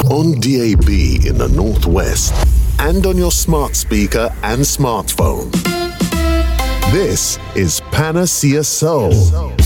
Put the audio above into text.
on DAB in the Northwest and on your smart speaker and smartphone. This is Panacea Soul.